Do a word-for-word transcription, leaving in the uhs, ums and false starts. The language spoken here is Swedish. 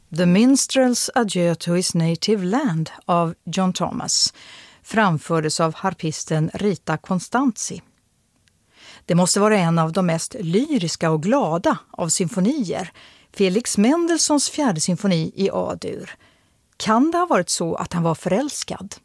The Minstrel's Adieu to His Native Land av John Thomas framfördes av harpisten Rita Constanzi. Det måste vara en av de mest lyriska och glada av symfonier, Felix Mendelssohns fjärde symfoni i A-dur. Kan det ha varit så att han var förälskad?